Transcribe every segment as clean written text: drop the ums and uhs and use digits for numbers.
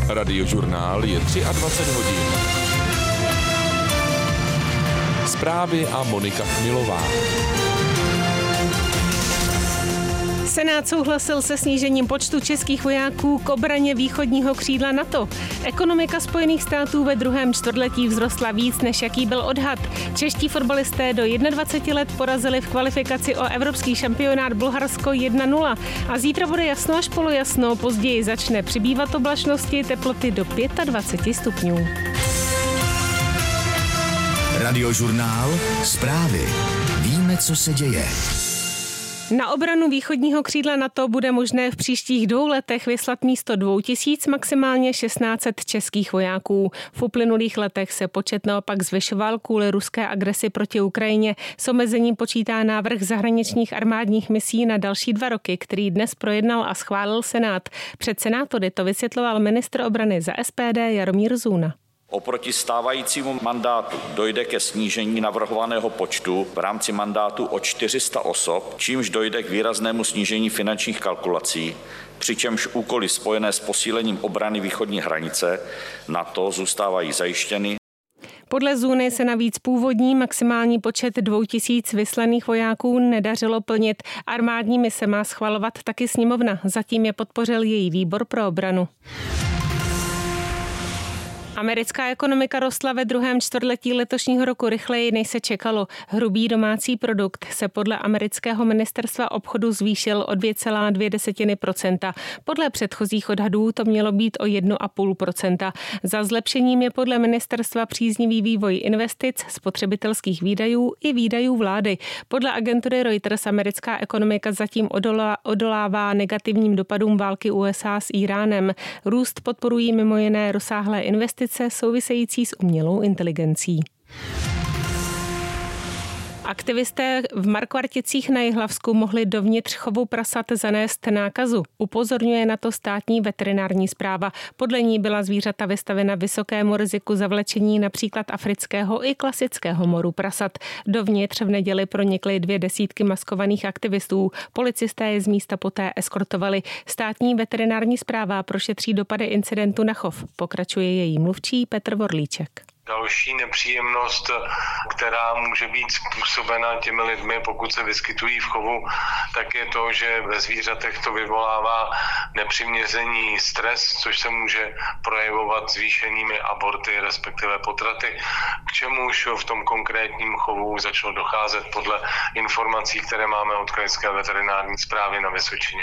Radiožurnál je 23 hodin. Zprávy a Monika Chmilová. Senát souhlasil se snížením počtu českých vojáků k obraně východního křídla NATO. Ekonomika Spojených států ve druhém čtvrtletí vzrostla víc, než jaký byl odhad. Čeští fotbalisté do 21 let porazili v kvalifikaci o evropský šampionát Bulharsko 1-0. A zítra bude jasno až polojasno, později začne přibývat oblačnosti, teploty do 25 stupňů. Radiožurnál, zprávy. Víme, co se děje. Na obranu východního křídla NATO bude možné v příštích 2 letech vyslat místo 2000 maximálně 1600 českých vojáků. V uplynulých letech se počet naopak zvyšoval kvůli ruské agresi proti Ukrajině. S omezením počítá návrh zahraničních armádních misí na další 2 roky, který dnes projednal a schválil Senát. Před senátory to vysvětloval ministr obrany za SPD Jaromír Zůna. Oproti stávajícímu mandátu dojde ke snížení navrhovaného počtu v rámci mandátu o 400 osob, čímž dojde k výraznému snížení finančních kalkulací, přičemž úkoly spojené s posílením obrany východní hranice NATO zůstávají zajištěny. Podle Zůny se navíc původní maximální počet 2000 vyslaných vojáků nedařilo plnit. Armádní mise má schvalovat taky sněmovna, zatím je podpořil její výbor pro obranu. Americká ekonomika rostla ve druhém čtvrtletí letošního roku rychleji, než se čekalo. Hrubý domácí produkt se podle amerického ministerstva obchodu zvýšil o 2,2%. Podle předchozích odhadů to mělo být o 1,5%. Za zlepšením je podle ministerstva příznivý vývoj investic, spotřebitelských výdajů i výdajů vlády. Podle agentury Reuters americká ekonomika zatím odolává negativním dopadům války USA s Íránem. Růst podporují mimo jiné rozsáhlé investice související s umělou inteligencí. Aktivisté v Markvarticích na Jihlavsku mohli dovnitř chovu prasat zanést nákazu. Upozorňuje na to státní veterinární správa. Podle ní byla zvířata vystavena vysokému riziku zavlečení například afrického i klasického moru prasat. Dovnitř v neděli pronikly 200 maskovaných aktivistů. Policisté je z místa poté eskortovali. Státní veterinární správa prošetří dopady incidentu na chov. Pokračuje její mluvčí Petr Vorlíček. Další nepříjemnost, která může být způsobena těmi lidmi, pokud se vyskytují v chovu, tak je to, že ve zvířatech to vyvolává nepřiměřený stres, což se může projevovat zvýšenými aborty, respektive potraty, k čemuž v tom konkrétním chovu začalo docházet podle informací, které máme od krajské veterinární správy na Vysočině.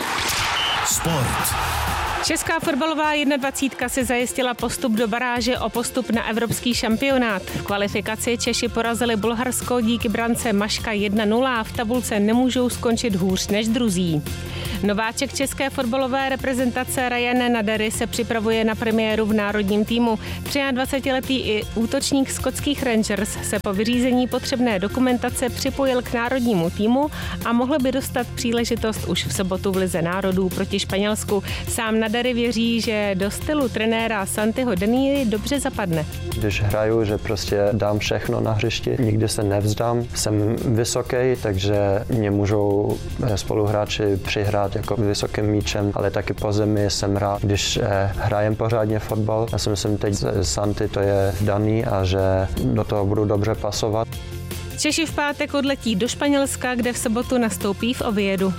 Sport. Česká fotbalová 21 si zajistila postup do baráže o postup na evropský šampionát. V kvalifikaci Češi porazili Bulharsko díky brance Maška 1-0 a v tabulce nemůžou skončit hůř než druzí. Nováček české fotbalové reprezentace Ryan Nadery se připravuje na premiéru v národním týmu. 23letý i útočník skotských Rangers se po vyřízení potřebné dokumentace připojil k národnímu týmu a mohl by dostat příležitost už v sobotu v Lize národů proti Španělsku. Sám Nadery věří, že do stylu trenéra Santiho Deníry dobře zapadne. Když hraju, že prostě dám všechno na hřišti, nikdy se nevzdám, jsem vysoký, takže mě můžou spoluhráči přihrát jako vysokým míčem, ale taky po zemi jsem rád, když hrajem pořádně fotbal. Já si myslím, teď Santi to je daný a že do toho budu dobře pasovat. Češi v pátek odletí do Španělska, kde v sobotu nastoupí v Oviedu.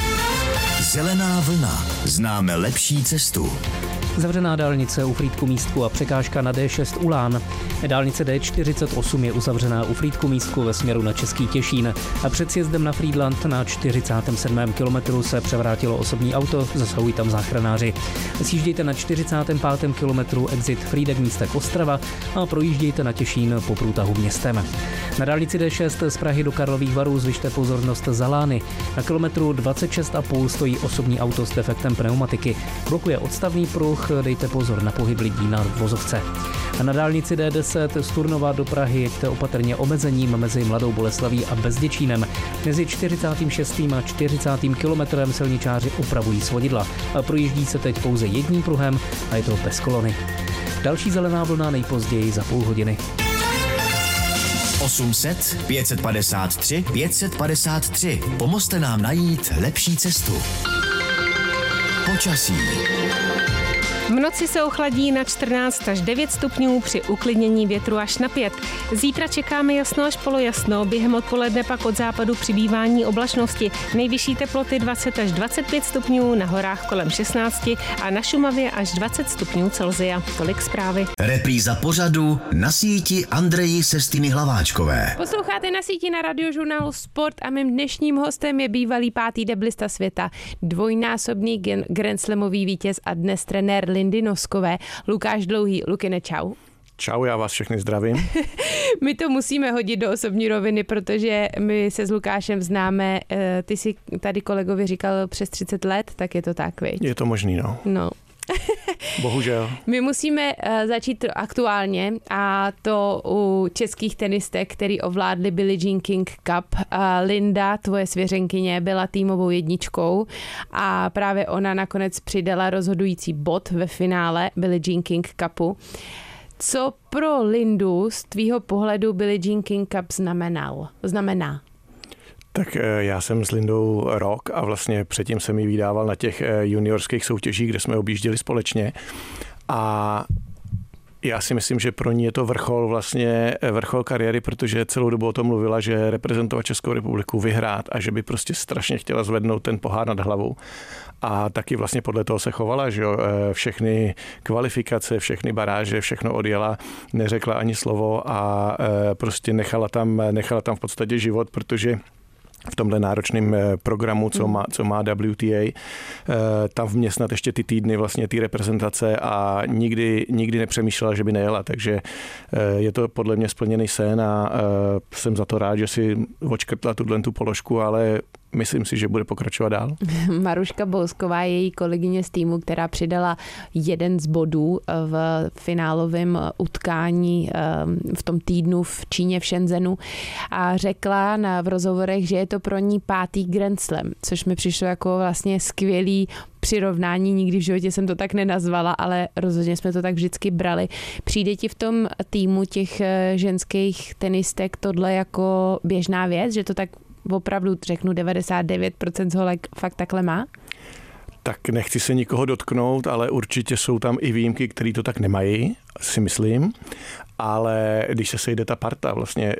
Zelená vlna. Známe lepší cestu. Zavřená dálnice u Frýdku Místku a překážka na D6 Ulán. Dálnice D48 je uzavřená u Frýdku Místku ve směru na Český Těšín. A před sjezdem na Frýdlant na 47. kilometru se převrátilo osobní auto, zasahují tam záchranáři. Sjíždějte na 45. kilometru exit Frýdek Místek Ostrava a projíždějte na Těšín po průtahu městem. Na dálnici D6 z Prahy do Karlových Varů zvyšte pozornost za Lány. Na kilometru 26,5 stojí osobní auto s defektem pneumatiky. Blokuje odstavný pruh, dejte pozor na pohyb lidí na vozovce. A na dálnici D10 z Turnova do Prahy jeďte opatrně omezením mezi Mladou Boleslaví a Bezděčínem. Mezi 46. a 40. kilometrem silničáři opravují svodidla. A projíždí se teď pouze jedním pruhem a je to bez kolony. Další zelená vlna nejpozději za půl hodiny. 800 553 553. Pomozte nám najít lepší cestu. Počasí. V noci se ochladí na 14 až 9 stupňů, při uklidnění větru až na 5. Zítra čekáme jasno až polojasno, během odpoledne pak od západu přibývání oblačnosti. Nejvyšší teploty 20 až 25 stupňů, na horách kolem 16 a na Šumavě až 20 stupňů Celsia. Tolik zprávy. Repríza pořadu Na síti Andreji Sestiny Hlaváčkové. Posloucháte Na síti na radiožurnálu Sport a mým dnešním hostem je bývalý 5. deblista světa, dvojnásobný Grand Slamový vítěz a dnes trenér Lindy Noskové, Lukáš Dlouhý. Lukine, čau. Čau, já vás všechny zdravím. My to musíme hodit do osobní roviny, protože my se s Lukášem známe, ty si tady kolegovi říkal přes 30 let, tak je to tak, viď? Je to možný, no. Bohužel. My musíme začít aktuálně a to u českých tenistek, který ovládli Billie Jean King Cup. Linda, tvoje svěřenkyně, byla týmovou jedničkou a právě ona nakonec přidala rozhodující bod ve finále Billie Jean King Cupu. Co pro Lindu z tvýho pohledu Billie Jean King Cup znamená? Tak já jsem s Lindou rok a vlastně předtím jsem ji vydával na těch juniorských soutěžích, kde jsme objížděli společně a já si myslím, že pro ní je to vrchol kariéry, protože celou dobu o tom mluvila, že reprezentovat Českou republiku, vyhrát a že by prostě strašně chtěla zvednout ten pohár nad hlavou. A taky vlastně podle toho se chovala, že jo, všechny kvalifikace, všechny baráže, všechno odjela, neřekla ani slovo a prostě nechala tam v podstatě život, protože v tomhle náročném programu, co má WTA, tam vmě snad ještě ty týdny vlastně ty reprezentace a nikdy nepřemýšlela, že by nejela, takže je to podle mě splněný sen a jsem za to rád, že si odškrtla tu položku, ale myslím si, že bude pokračovat dál. Maruška Bousková je její kolegyně z týmu, která přidala jeden z bodů v finálovém utkání v tom týdnu v Číně v Shenzhenu a řekla v rozhovorech, že je to pro ní 5. Grand Slam, což mi přišlo jako vlastně skvělý přirovnání, nikdy v životě jsem to tak nenazvala, ale rozhodně jsme to tak vždycky brali. Přijde ti v tom týmu těch ženských tenistek tohle jako běžná věc, že to tak opravdu řeknu 99% z holek fakt takhle má? Tak nechci se nikoho dotknout, ale určitě jsou tam i výjimky, který to tak nemají, si myslím. Ale když se sejde ta parta vlastně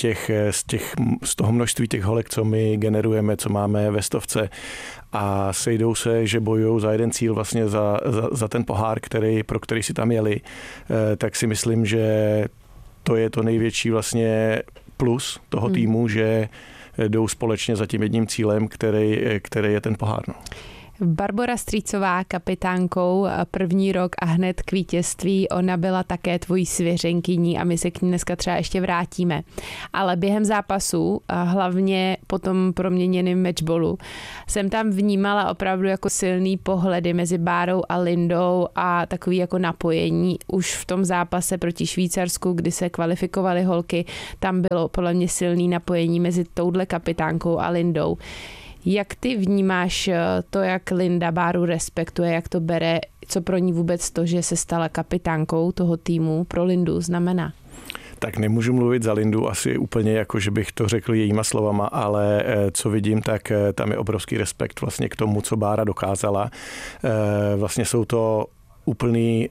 z toho množství těch holek, co my generujeme, co máme ve stovce a sejdou se, že bojují za jeden cíl vlastně za ten pohár, pro který si tam jeli, tak si myslím, že to je to největší vlastně plus toho týmu, že jdou společně za tím jedním cílem, který je ten pohár. No. Barbora Strýcová kapitánkou první rok a hned k vítězství, ona byla také tvojí svěřenkyní a my se k ní dneska třeba ještě vrátíme. Ale během zápasu, a hlavně po tom proměněném matchballu, jsem tam vnímala opravdu jako silný pohledy mezi Bárou a Lindou a takový jako napojení. Už v tom zápase proti Švýcarsku, kdy se kvalifikovaly holky, tam bylo podle mě silný napojení mezi touhle kapitánkou a Lindou. Jak ty vnímáš to, jak Linda Báru respektuje, jak to bere, co pro ní vůbec to, že se stala kapitánkou toho týmu, pro Lindu znamená? Tak nemůžu mluvit za Lindu asi úplně jako, že bych to řekl jejíma slovama, ale co vidím, tak tam je obrovský respekt vlastně k tomu, co Bára dokázala. Vlastně jsou to úplný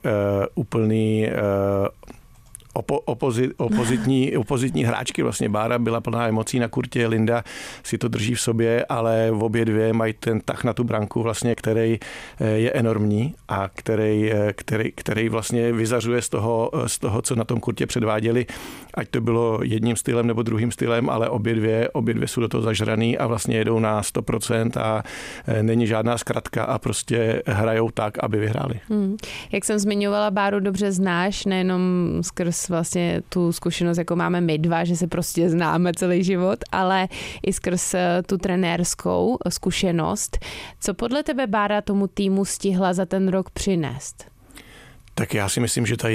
opozitní hráčky. Vlastně Bára byla plná emocí na kurtě, Linda si to drží v sobě, ale v obě dvě mají ten tah na tu branku, vlastně, který je enormní a který vlastně vyzařuje z toho, co na tom kurtě předváděli, ať to bylo jedním stylem nebo druhým stylem, ale obě dvě jsou do toho zažraný a vlastně jedou na 100% a není žádná zkratka a prostě hrajou tak, aby vyhráli. Jak jsem zmiňovala, Báru dobře znáš, nejenom skrz vlastně tu zkušenost, jako máme my dva, že se prostě známe celý život, ale i skrz tu trenérskou zkušenost. Co podle tebe Bára tomu týmu stihla za ten rok přinést? Tak já si myslím, že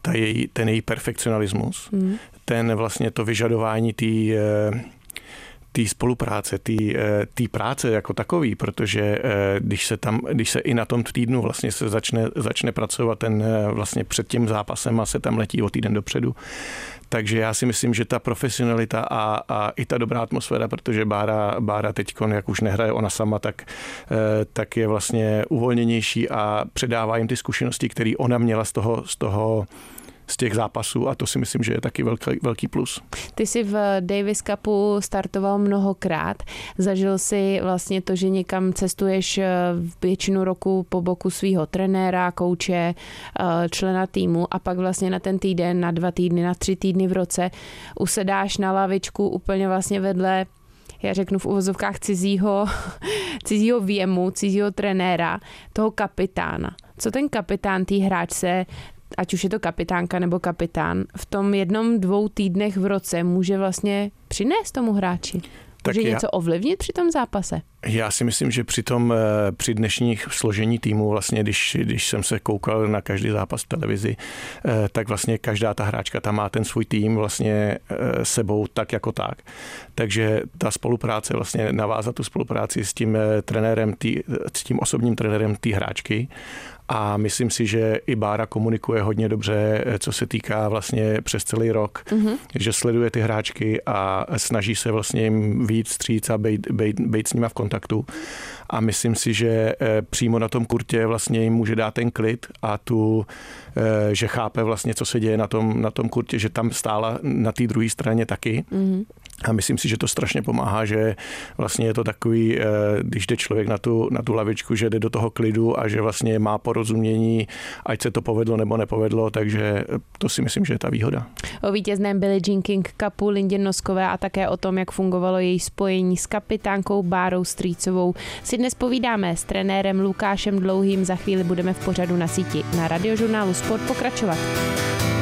ten její perfekcionalismus, ten vlastně to vyžadování té spolupráce, té práce jako takový, protože když se i na tom týdnu vlastně se začne pracovat ten vlastně před tím zápasem a se tam letí o týden dopředu. Takže já si myslím, že ta profesionalita a i ta dobrá atmosféra, protože Bára teďkon, jak už nehraje ona sama, tak je vlastně uvolněnější a předává jim ty zkušenosti, které ona měla z těch zápasů a to si myslím, že je taky velký plus. Ty jsi v Davis Cupu startoval mnohokrát. Zažil si vlastně to, že někam cestuješ většinu roku po boku svého trenéra, kouče, člena týmu a pak vlastně na ten týden, na 2 týdny, na 3 týdny v roce usedáš na lavičku úplně vlastně vedle, já řeknu v uvozovkách cizího věmu, cizího trenéra, toho kapitána. Co ten kapitán té hráčce, ať už je to kapitánka nebo kapitán, v tom 1-2 týdnech v roce může vlastně přinést tomu hráči? Může něco ovlivnit při tom zápase? Já si myslím, že při dnešních složení týmu, vlastně, když jsem se koukal na každý zápas v televizi, tak vlastně každá ta hráčka tam má ten svůj tým vlastně sebou tak jako tak. Takže ta spolupráce, vlastně navázat tu spolupráci s tím trenérem, s tím osobním trenérem té hráčky. A myslím si, že i Bára komunikuje hodně dobře, co se týká vlastně přes celý rok, že sleduje ty hráčky a snaží se vlastně jim víc vstříc a být s nima v kontaktu. A myslím si, že přímo na tom kurtě vlastně jim může dát ten klid a že chápe vlastně, co se děje na tom kurtě, že tam stála na té druhé straně taky. A myslím si, že to strašně pomáhá, že vlastně je to takový, když jde člověk na tu lavičku, že jde do toho klidu a že vlastně má porozumění, ať se to povedlo nebo nepovedlo, takže to si myslím, že je ta výhoda. O vítězném Billie Jean King Cupu Lindě Noskové a také o tom, jak fungovalo její spojení s kapitánkou Bárou Strýcovou, si dnes povídáme s trenérem Lukášem Dlouhým. Za chvíli budeme v pořadu Na síti na Radiožurnálu Sport pokračovat.